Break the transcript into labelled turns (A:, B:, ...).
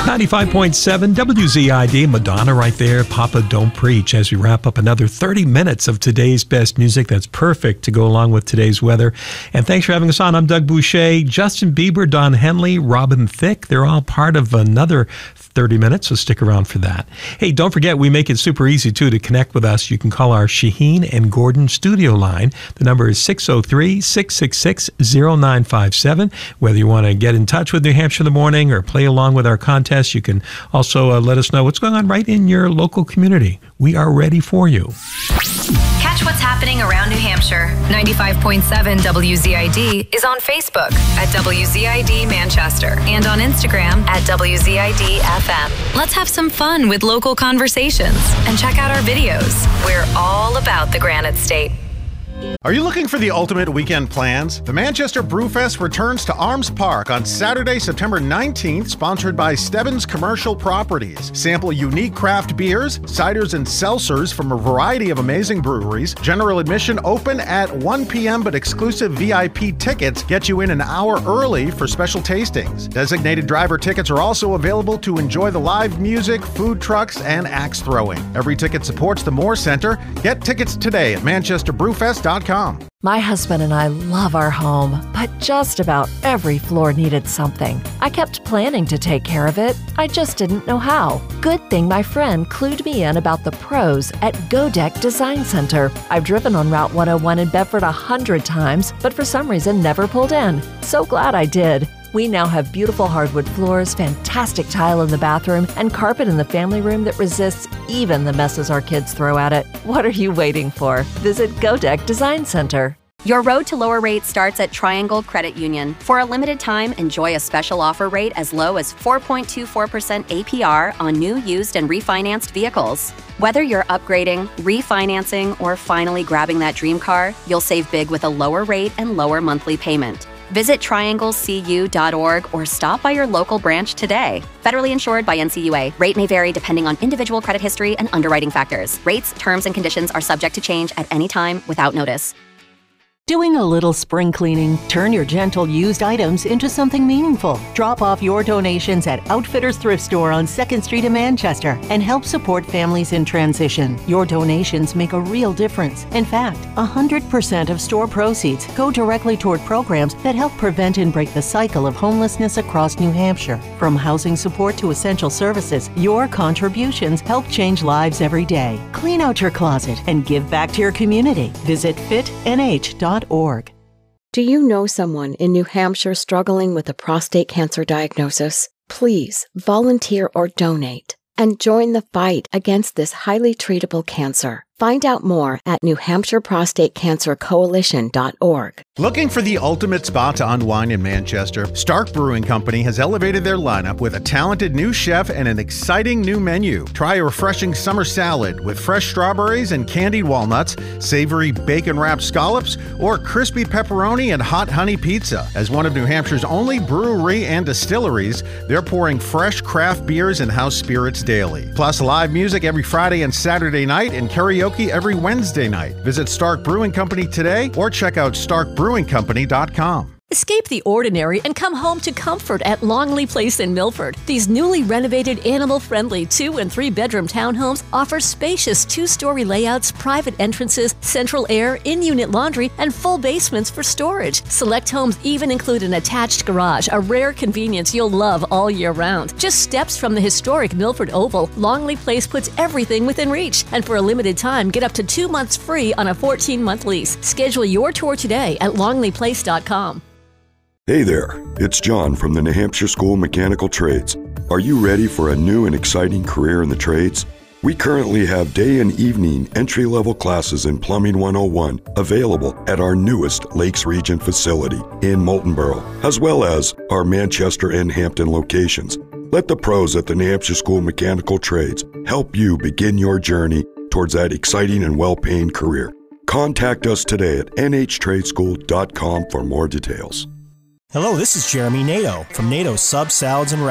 A: 95.7 WZID, Madonna right there, Papa Don't Preach, as we wrap up another 30 minutes of today's best music that's perfect to go along with today's weather. And thanks for having us on. I'm Doug Boucher, Justin Bieber, Don Henley, Robin Thicke. They're all part of another 30 minutes, so stick around for that. Hey, don't forget, we make it super easy, too, to connect with us. You can call our Shaheen and Gordon studio line. The number is 603-666-0957. Whether you want to get in touch with New Hampshire in the Morning or play along with our contest, you can also let us know what's going on right in your local community. We are ready for you.
B: Catch what's happening around New Hampshire. 95.7 WZID is on Facebook at WZID Manchester and on Instagram at WZID FM. Let's have some fun with local conversations and check out our videos. We're all about the Granite State.
C: Are you looking for the ultimate weekend plans? The Manchester Brewfest returns to Arms Park on Saturday, September 19th, sponsored by Stebbins Commercial Properties. Sample unique craft beers, ciders, and seltzers from a variety of amazing breweries. General admission open at 1 p.m., but exclusive VIP tickets get you in an hour early for special tastings. Designated driver tickets are also available to enjoy the live music, food trucks, and axe throwing. Every ticket supports the Moore Center. Get tickets today at manchesterbrewfest.com.
D: My husband and I love our home, but just about every floor needed something. I kept planning to take care of it. I just didn't know how. Good thing my friend clued me in about the pros at Godeck Design Center. I've driven on Route 101 in Bedford 100 times, but for some reason never pulled in. So glad I did. We now have beautiful hardwood floors, fantastic tile in the bathroom, and carpet in the family room that resists even the messes our kids throw at it. What are you waiting for? Visit Godeck Design Center.
E: Your road to lower rates starts at Triangle Credit Union. For a limited time, enjoy a special offer rate as low as 4.24% APR on new, used, and refinanced vehicles. Whether you're upgrading, refinancing, or finally grabbing that dream car, you'll save big with a lower rate and lower monthly payment. Visit trianglecu.org or stop by your local branch today. Federally insured by NCUA. Rate may vary depending on individual credit history and underwriting factors. Rates, terms, and conditions are subject to change at any time without notice.
F: Doing a little spring cleaning? Turn your gentle used items into something meaningful. Drop off your donations at Outfitters Thrift Store on 2nd Street in Manchester and help support families in transition. Your donations make a real difference. In fact, 100% of store proceeds go directly toward programs that help prevent and break the cycle of homelessness across New Hampshire. From housing support to essential services, your contributions help change lives every day. Clean out your closet and give back to your community. Visit fitnh.org.
G: Do you know someone in New Hampshire struggling with a prostate cancer diagnosis? Please volunteer or donate and join the fight against this highly treatable cancer. Find out more at NewHampshireProstateCancerCoalition.org.
C: Looking for the ultimate spot to unwind in Manchester? Stark Brewing Company has elevated their lineup with a talented new chef and an exciting new menu. Try a refreshing summer salad with fresh strawberries and candied walnuts, savory bacon-wrapped scallops, or crispy pepperoni and hot honey pizza. As one of New Hampshire's only brewery and distilleries, they're pouring fresh craft beers and house spirits daily. Plus live music every Friday and Saturday night and karaoke every Wednesday night. Visit Stark Brewing Company today or check out starkbrewingcompany.com.
H: Escape the ordinary and come home to comfort at Longley Place in Milford. These newly renovated animal-friendly 2- and 3-bedroom townhomes offer spacious 2-story layouts, private entrances, central air, in-unit laundry, and full basements for storage. Select homes even include an attached garage, a rare convenience you'll love all year round. Just steps from the historic Milford Oval, Longley Place puts everything within reach. And for a limited time, get up to 2 months free on a 14-month lease. Schedule your tour today at longleyplace.com.
I: Hey there, it's John from the New Hampshire School of Mechanical Trades. Are you ready for a new and exciting career in the trades? We currently have day and evening entry-level classes in Plumbing 101 available at our newest Lakes Region facility in Moultonborough, as well as our Manchester and Hampton locations. Let the pros at the New Hampshire School of Mechanical Trades help you begin your journey towards that exciting and well-paying career. Contact us today at nhtradeschool.com for more details.
J: Hello, this is Jeremy Nato from Nato Sub Salads and